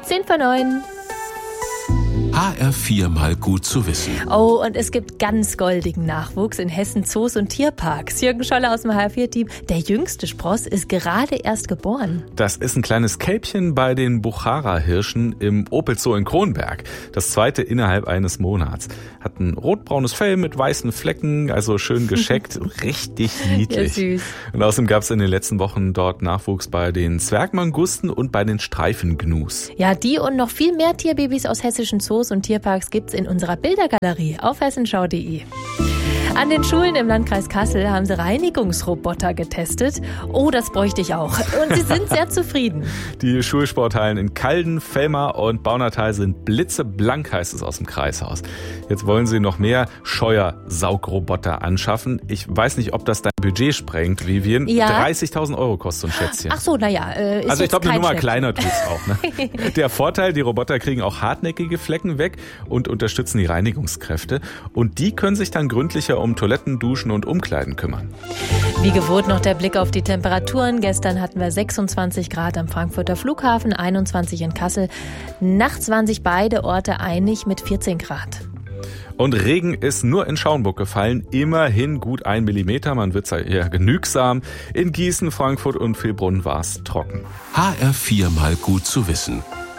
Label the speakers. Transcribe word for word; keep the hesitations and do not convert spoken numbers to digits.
Speaker 1: zehn vor neun.
Speaker 2: H R vier mal gut zu wissen.
Speaker 1: Oh, und es gibt ganz goldigen Nachwuchs in Hessen Zoos und Tierparks. Jürgen Scholler aus dem H R vier Team. Der jüngste Spross ist gerade erst geboren.
Speaker 3: Das ist ein kleines Kälbchen bei den Buchara-Hirschen im Opel Zoo in Kronberg. Das zweite innerhalb eines Monats. Hat ein rotbraunes Fell mit weißen Flecken, also schön gescheckt. Richtig niedlich.
Speaker 1: Ja, süß.
Speaker 3: Und außerdem gab es in den letzten Wochen dort Nachwuchs bei den Zwergmangusten und bei den Streifengnus.
Speaker 1: Ja, die und noch viel mehr Tierbabys aus hessischen Zoos und Tierparks gibt's in unserer Bildergalerie auf hessenschau punkt de. An den Schulen im Landkreis Kassel haben sie Reinigungsroboter getestet. Oh, das bräuchte ich auch. Und sie sind sehr zufrieden.
Speaker 3: Die Schulsporthallen in Calden, Vellmar und Baunatal sind blitzeblank, heißt es aus dem Kreishaus. Jetzt wollen sie noch mehr Scheuersaugroboter anschaffen. Ich weiß nicht, ob das dein Budget sprengt, Vivian.
Speaker 1: Ja.
Speaker 3: dreißigtausend Euro kostet so ein Schätzchen.
Speaker 1: Ach so, naja. Äh, ist
Speaker 3: also ich glaube, eine
Speaker 1: kein
Speaker 3: Nummer
Speaker 1: Schätzchen.
Speaker 3: kleiner tut's auch. Ne? Der Vorteil, die Roboter kriegen auch hartnäckige Flecken weg und unterstützen die Reinigungskräfte. Und die können sich dann gründlicher um Toiletten, Duschen und Umkleiden kümmern.
Speaker 1: Wie gewohnt noch der Blick auf die Temperaturen. Gestern hatten wir sechsundzwanzig Grad am Frankfurter Flughafen, einundzwanzig in Kassel. Nachts waren sich beide Orte einig mit vierzehn Grad.
Speaker 3: Und Regen ist nur in Schaumburg gefallen, immerhin gut ein Millimeter, man wird eher genügsam. In Gießen, Frankfurt und Vilbronn war es trocken.
Speaker 2: H R vier mal gut zu wissen.